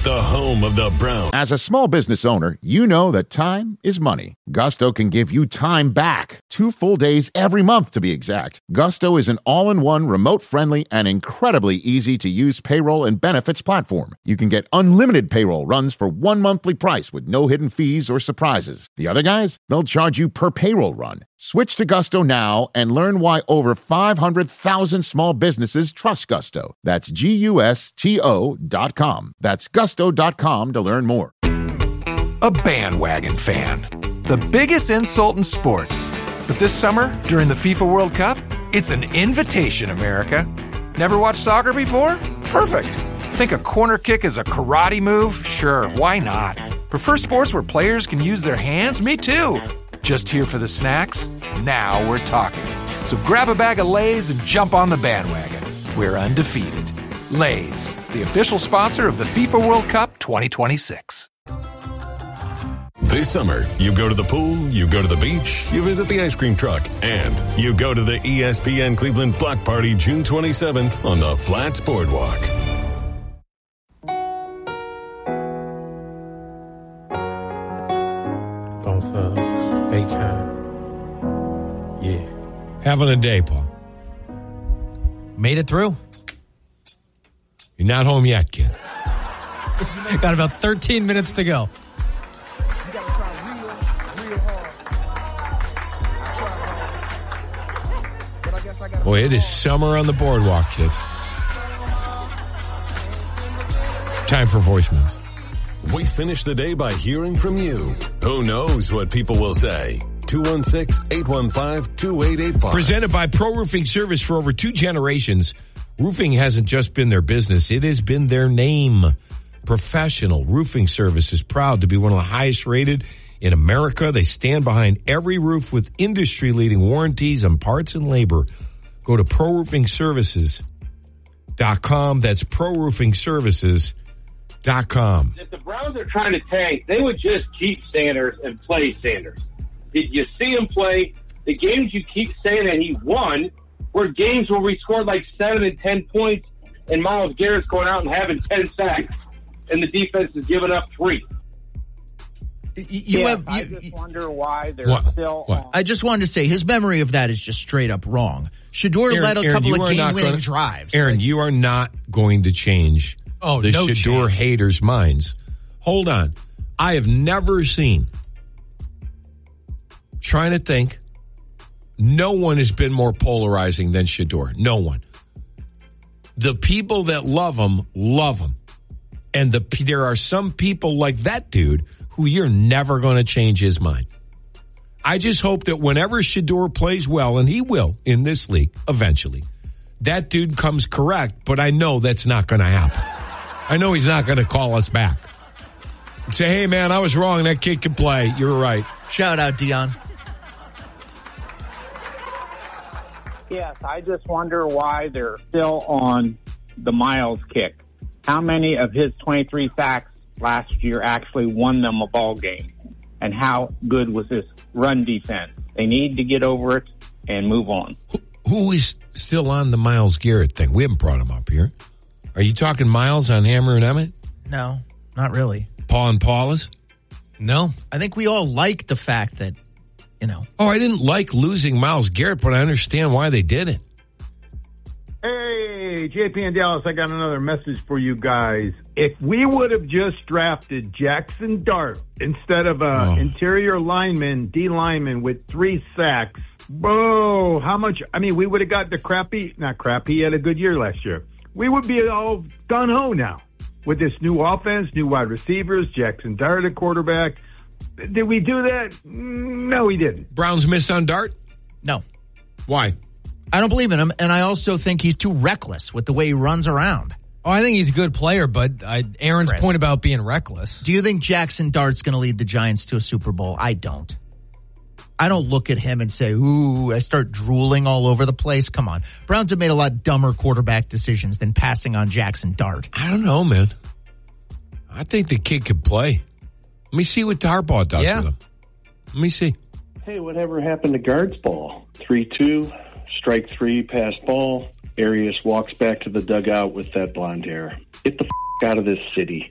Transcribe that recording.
the home of the Browns. As a small business owner, you know that time is money. Gusto can give you time back. 2 full days every month, to be exact. Gusto is an all-in-one, remote-friendly, and incredibly easy-to-use payroll and benefits platform. You can get unlimited payroll runs for 1 monthly price with no hidden fees or surprises. The other guys, they'll charge you per payroll run. Switch to Gusto now and learn why over 500,000 small businesses trust Gusto. That's GUSTO.com. That's gusto.com to learn more. A bandwagon fan. The biggest insult in sports. But this summer, during the FIFA World Cup, it's an invitation, America. Never watched soccer before? Perfect. Think a corner kick is a karate move? Sure, why not? Prefer sports where players can use their hands? Me too. Just here for the snacks? Now we're talking. So grab a bag of Lay's and jump on the bandwagon. We're undefeated. Lay's, the official sponsor of the FIFA World Cup 2026. This summer, you go to the pool, you go to the beach, you visit the ice cream truck, and you go to the ESPN Cleveland Block Party June 27th on the Flats Boardwalk. Both Akon. Yeah. Having a day, Paul. Made it through. You're not home yet, kid. Got about 13 minutes to go. You got to try real hard. But I guess I got to. Boy, it is summer on the boardwalk, kid. Time for voicemails. We finish the day by hearing from you. Who knows what people will say? 216-815-2885. Presented by Pro Roofing Service. For over 2 generations, roofing hasn't just been their business, it has been their name. Professional Roofing Service is proud to be one of the highest rated in America. They stand behind every roof with industry-leading warranties on parts and labor. Go to ProRoofingServices.com. That's ProRoofingServices.com. If the Browns are trying to tank, they would just keep Sanders and play Sanders. Did you see him play? The games you keep saying that he won were games where we scored like 7 and 10 points and Myles Garrett's going out and having 10 sacks and the defense is giving up 3. I just wonder why they're still on. I just wanted to say his memory of that is just straight up wrong. Shedeur led a couple of game-winning drives. Aaron, you are not going to change the Shedeur haters' minds. Hold on. I have never seen, trying to think, no one has been more polarizing than Shedeur. No one. The people that love him, love him. And there are some people like that dude who you're never going to change his mind. I just hope that whenever Shedeur plays well, and he will in this league eventually, that dude comes correct, but I know that's not going to happen. I know he's not going to call us back. Say, hey, man, I was wrong. That kid can play. You're right. Shout out, Dion. Yes, I just wonder why they're still on the Myles kick. How many of his 23 sacks last year actually won them a ball game? And how good was this run defense? They need to get over it and move on. Who is still on the Myles Garrett thing? We haven't brought him up here. Are you talking Myles on Hammer and Emmett? No, not really. Paul and Paulus? No. I think we all like the fact that, Oh, I didn't like losing Myles Garrett, but I understand why they did it. Hey, JP and Dallas, I got another message for you guys. If we would have just drafted Jackson Dart instead of interior lineman, D lineman with 3 sacks, how much? I mean, we would have got not crappy, he had a good year last year. We would be all gung-ho now with this new offense, new wide receivers, Jackson Dart at quarterback. Did we do that? No, we didn't. Browns miss on Dart? No. Why? I don't believe in him, and I also think he's too reckless with the way he runs around. Oh, I think he's a good player, but Aaron's point about being reckless. Do you think Jackson Dart's going to lead the Giants to a Super Bowl? I don't. I don't look at him and say, ooh, I start drooling all over the place. Come on. Browns have made a lot dumber quarterback decisions than passing on Jackson Dart. I don't know, man. I think the kid could play. Let me see what Harbaugh does with him. Let me see. Hey, whatever happened to guards ball? 3-2, strike 3, pass ball. Arias walks back to the dugout with that blonde hair. Get the out of this city.